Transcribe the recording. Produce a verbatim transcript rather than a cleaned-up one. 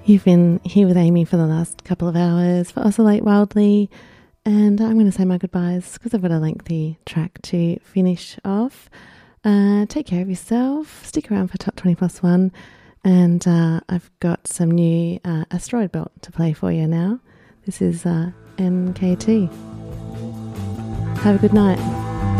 You've been here with Amy for the last couple of hours for Oscillate Wildly, and I'm going to say my goodbyes because I've got a lengthy track to finish off. Uh, take care of yourself, stick around for Top twenty Plus One, and uh, I've got some new uh, Asteroid Belt to play for you now. This is uh, M K T. Have a good night.